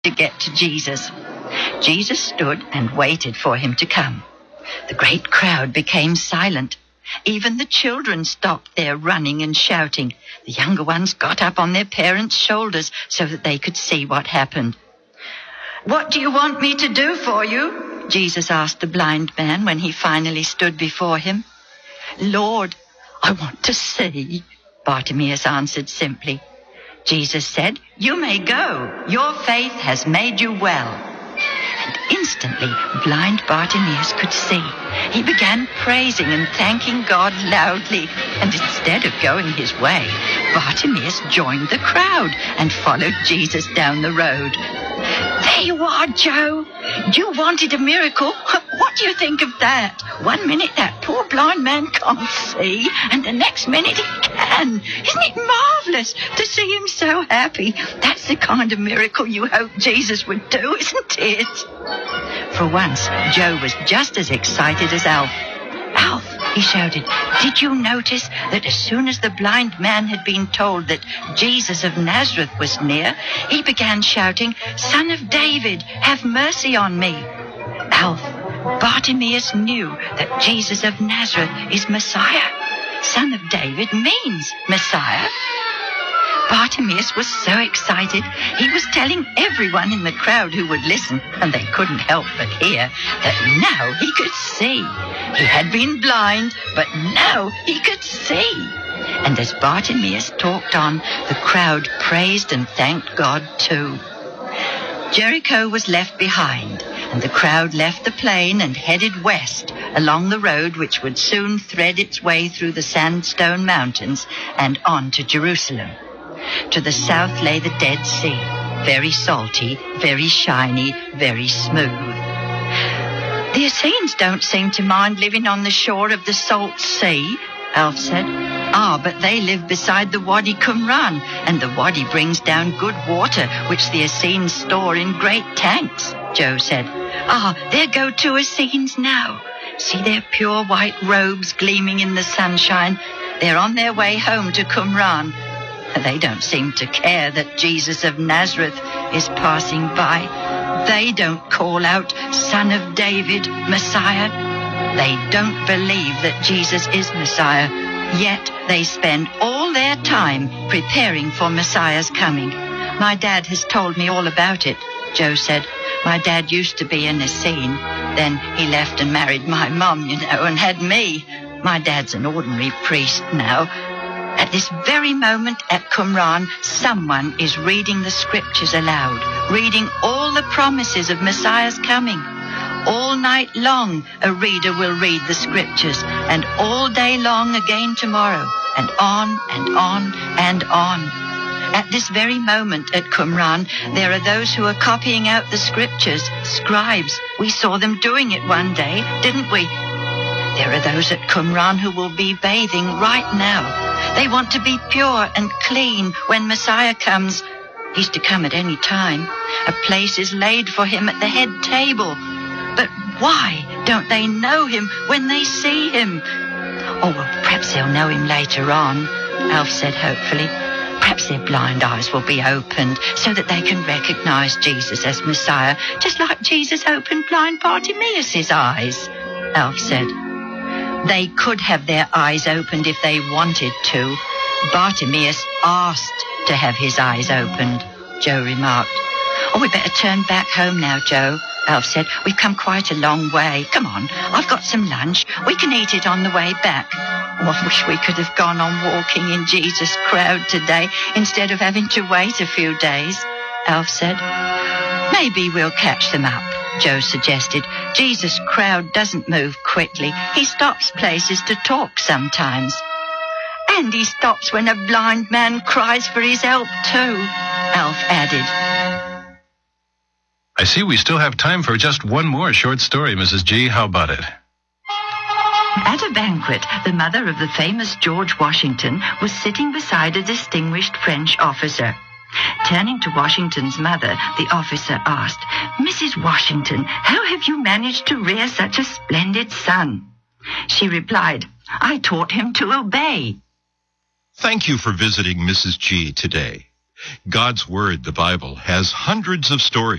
to get to Jesus. Jesus stood and waited for him to come. The great crowd became silent. Even the children stopped their running and shouting. The younger ones got up on their parents' shoulders so that they could see what happened. "What do you want me to do for you?" Jesus asked the blind man when he finally stood before him. "Lord, I want to see," Bartimaeus answered simply. Jesus said, "You may go. Your faith has made you well." And instantly, blind Bartimaeus could see. He began praising and thanking God loudly, and instead of going his way, Bartimaeus joined the crowd and followed Jesus down the road. "There you are, Joe. You wanted a miracle. What do you think of that? 1 minute that poor blind man can't see, and the next minute he can. Isn't it marvelous to see him so happy? That's the kind of miracle you hoped Jesus would do, isn't it?" For once, Joe was just as excited as Alf. "Alf," he shouted, "did you notice that as soon as the blind man had been told that Jesus of Nazareth was near, he began shouting, 'Son of David, have mercy on me'?" Alf, Bartimaeus knew that Jesus of Nazareth is Messiah. Son of David means Messiah. Bartimaeus was so excited, he was telling everyone in the crowd who would listen, and they couldn't help but hear, that now he could see. He had been blind, but now he could see. And as Bartimaeus talked on, the crowd praised and thanked God too. Jericho was left behind, and the crowd left the plain and headed west along the road which would soon thread its way through the sandstone mountains and on to Jerusalem. To the south lay the Dead Sea, very salty, very shiny, very smooth. "The Essenes don't seem to mind living on the shore of the Salt Sea," Alf said. "Ah, but they live beside the Wadi Qumran, and the Wadi brings down good water, which the Essenes store in great tanks," Joe said. "Ah, there go 2 Essenes now. See their pure white robes gleaming in the sunshine. They're on their way home to Qumran. They don't seem to care that Jesus of Nazareth is passing by. They don't call out, 'Son of David, Messiah.' They don't believe that Jesus is Messiah, yet they spend all their time preparing for Messiah's coming. My dad has told me all about it," Joe said. "My dad used to be an Essene. Then he left and married my mum, and had me. My dad's an ordinary priest now. At this very moment at Qumran, someone is reading the scriptures aloud, reading all the promises of Messiah's coming. All night long, a reader will read the scriptures, and all day long again tomorrow, and on and on and on. At this very moment at Qumran, there are those who are copying out the scriptures, scribes. We saw them doing it one day, didn't we? There are those at Qumran who will be bathing right now. They want to be pure and clean when Messiah comes. He's to come at any time. A place is laid for him at the head table. But why don't they know him when they see him?" "Oh, well, perhaps they'll know him later on," Alf said hopefully. "Perhaps their blind eyes will be opened so that they can recognize Jesus as Messiah, just like Jesus opened blind Bartimaeus' eyes," Alf said. "They could have their eyes opened if they wanted to. Bartimaeus asked to have his eyes opened," Joe remarked. "Oh, we better turn back home now, Joe," Alf said. "We've come quite a long way. Come on, I've got some lunch. We can eat it on the way back. Oh, I wish we could have gone on walking in Jesus' crowd today instead of having to wait a few days," Alf said. "Maybe we'll catch them up," Joe suggested. "Jesus' crowd doesn't move quickly. He stops places to talk sometimes. And he stops when a blind man cries for his help too," Alf added. I see we still have time for just one more short story, Mrs. G. How about it? At a banquet, the mother of the famous George Washington was sitting beside a distinguished French officer. Turning to Washington's mother, the officer asked, "Mrs. Washington, how have you managed to rear such a splendid son?" She replied, "I taught him to obey." Thank you for visiting Mrs. G today. God's Word, the Bible, has hundreds of stories